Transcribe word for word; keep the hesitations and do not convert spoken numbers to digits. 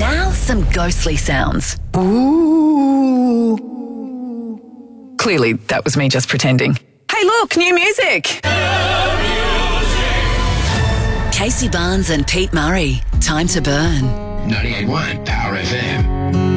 Now, some ghostly sounds. Ooh. Clearly, that was me just pretending. Hey, look, new music. Casey Barnes and Pete Murray. Time to Burn. ninety-eight point one Power F M.